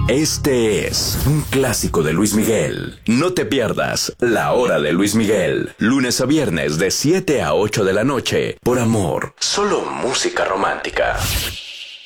Este es un clásico de Luis Miguel. No te pierdas La Hora de Luis Miguel, lunes a viernes de 7 a 8 de la noche, por Amor. Solo música romántica.